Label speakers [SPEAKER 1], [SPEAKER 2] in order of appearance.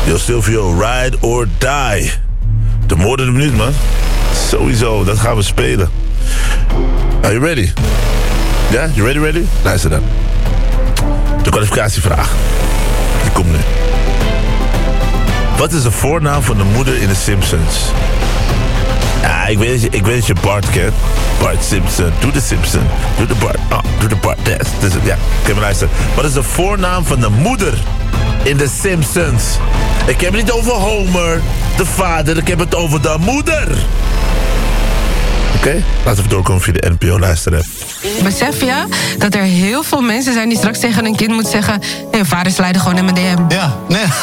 [SPEAKER 1] Yo, Silvio, ride or die. De moordende minuut, man. Sowieso, dat gaan we spelen. Are you ready? Ja, you ready? Luister dan. De kwalificatievraag. Die komt nu. Wat is de voornaam van de moeder in The Simpsons? Ja, ik weet dat je Bart kent. Bart Simpson. Doe de Simpson. Doe de Bart. Doe de Bart. Ja, oké, maar luister. Wat is de voornaam van de moeder in The Simpsons? Ik heb het niet over Homer, de vader. Ik heb het over de moeder. Oké, laten we doorkomen via de NPO luisteren.
[SPEAKER 2] Besef je dat er heel veel mensen zijn die straks tegen een kind moeten zeggen... nee, vader slijden gewoon in mijn DM.
[SPEAKER 3] Ja, nee.